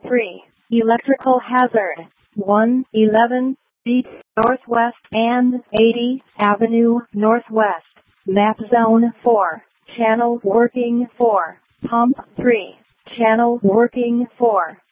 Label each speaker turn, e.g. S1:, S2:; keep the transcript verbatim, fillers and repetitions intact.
S1: three. Electrical hazard. one eleven feet northwest and eighty Avenue Northwest. Map zone four. Channel working four. Pump three. Channel working four.